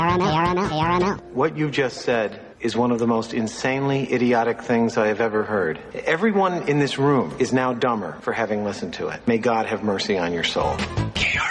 What you just said is one of the most insanely idiotic things I have ever heard. Everyone in this room is now dumber for having listened to it. May God have mercy on your soul.